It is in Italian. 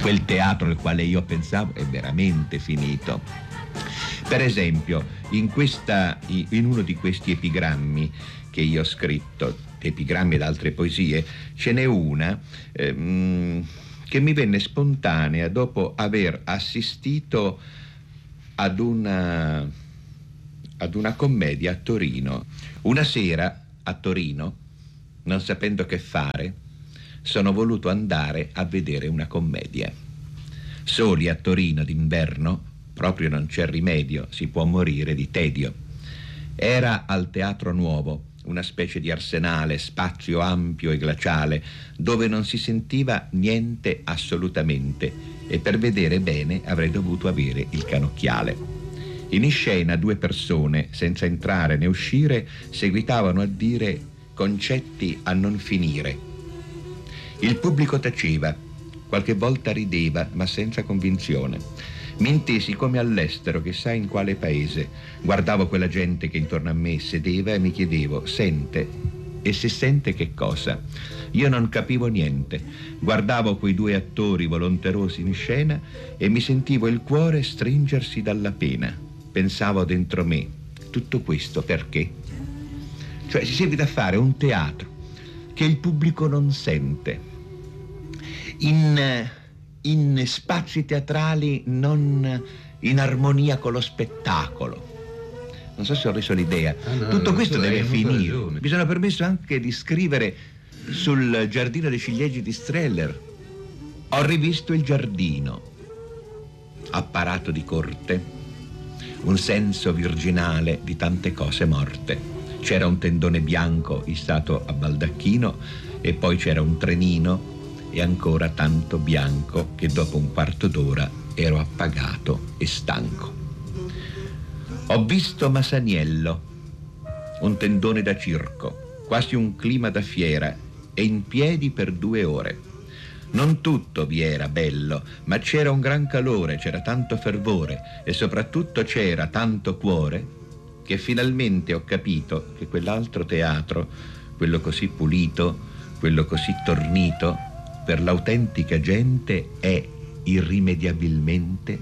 quel teatro al quale io pensavo è veramente finito. Per esempio, in uno di questi epigrammi che io ho scritto, epigrammi ed altre poesie, ce n'è una che mi venne spontanea dopo aver assistito ad una commedia a Torino. Una sera a Torino, non sapendo che fare, sono voluto andare a vedere una commedia. Soli a Torino d'inverno, proprio non c'è rimedio, si può morire di tedio. Era al Teatro Nuovo, una specie di arsenale, spazio ampio e glaciale, dove non si sentiva niente assolutamente, e per vedere bene avrei dovuto avere il canocchiale. In scena 2 persone, senza entrare né uscire, seguitavano a dire concetti a non finire. Il pubblico taceva, qualche volta rideva, ma senza convinzione. Mi intesi come all'estero, chissà in quale paese. Guardavo quella gente che intorno a me sedeva e mi chiedevo: sente? E se sente che cosa? Io non capivo niente. Guardavo quei 2 attori volonterosi in scena e mi sentivo il cuore stringersi dalla pena. Pensavo dentro me: tutto questo perché? Cioè si seguita a fare un teatro che il pubblico non sente, in spazi teatrali non in armonia con lo spettacolo. Non so se ho reso l'idea. Tutto questo deve finire. Mi sono permesso anche di scrivere sul Giardino dei ciliegi di Streller. Ho rivisto il giardino, apparato di corte, un senso virginale di tante cose morte. C'era un tendone bianco issato a baldacchino e poi c'era un trenino e ancora tanto bianco che dopo un quarto d'ora ero appagato e stanco. Ho visto Masaniello, un tendone da circo, quasi un clima da fiera, e in piedi per 2 ore. Non tutto vi era bello, ma c'era un gran calore, c'era tanto fervore e soprattutto c'era tanto cuore, che finalmente ho capito che quell'altro teatro, quello così pulito, quello così tornito, per l'autentica gente è irrimediabilmente